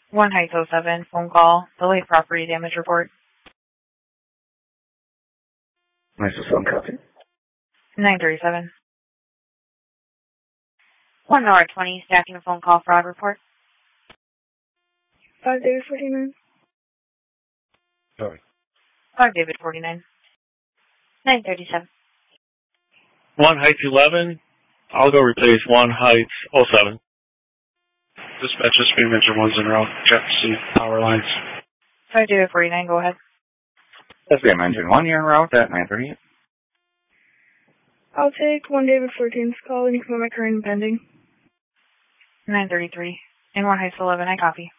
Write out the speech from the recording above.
1 Heights 07, phone call, delayed property damage report. Nice phone copy. 937. 1 hour 20, stacking a phone call fraud report. 5 David 49. Sorry. 5 David 49. 937. 1 Heights 11. I'll go replace 1 Heights 07. Dispatch, this being mentioned one's en route. Check to see power lines. 5 David 49, go ahead. That's being mentioned 1 year en route at 9:38. I'll take 1 David 14's call and you can put my current pending. 933. In 1 Heights 11, I copy.